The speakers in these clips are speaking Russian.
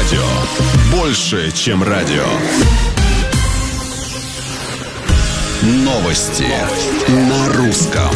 радио. Больше, чем радио. Новости на русском.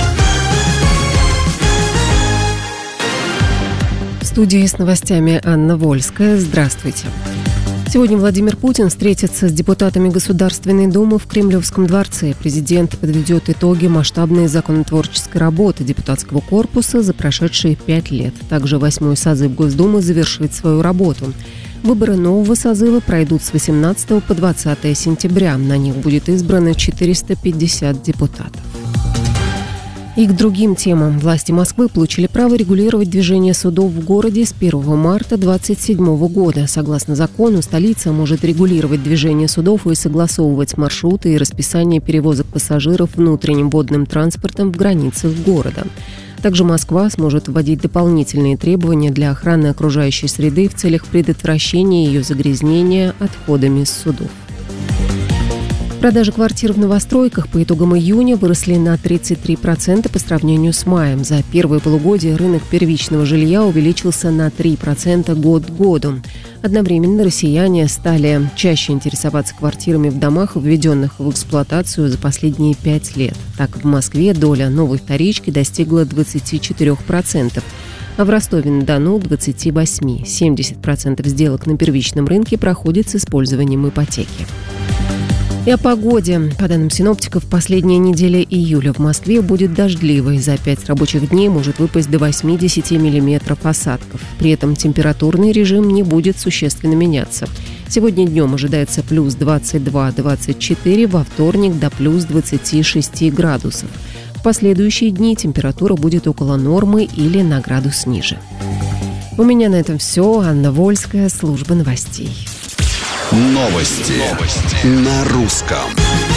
В студии с новостями Анна Вольская. Здравствуйте. Сегодня Владимир Путин встретится с депутатами Государственной Думы в Кремлевском дворце. Президент подведет итоги масштабной законотворческой работы депутатского корпуса за прошедшие 5 лет. Также 8-й созыв Госдумы завершит свою работу. Выборы нового созыва пройдут с 18 по 20 сентября. На них будет избрано 450 депутатов. И к другим темам. Власти Москвы получили право регулировать движение судов в городе с 1 марта 2027 года. Согласно закону, столица может регулировать движение судов и согласовывать маршруты и расписание перевозок пассажиров внутренним водным транспортом в границах города. Также Москва сможет вводить дополнительные требования для охраны окружающей среды в целях предотвращения ее загрязнения отходами с судов. Продажи квартир в новостройках по итогам июня выросли на 33% по сравнению с маем. За первое полугодие рынок первичного жилья увеличился на 3% год к году. Одновременно россияне стали чаще интересоваться квартирами в домах, введенных в эксплуатацию за последние 5 лет. Так, в Москве доля новой вторички достигла 24%. А в Ростове-на-Дону – 28%. 70% сделок на первичном рынке проходит с использованием ипотеки. И о погоде. По данным синоптиков, последняя неделя июля в Москве будет дождливой. За 5 рабочих дней может выпасть до 80 миллиметров осадков. При этом температурный режим не будет существенно меняться. Сегодня днем ожидается плюс 22-24, во вторник до плюс 26 градусов. В последующие дни температура будет около нормы или на градус ниже. У меня на этом все. Анна Вольская, служба новостей. Новости на русском.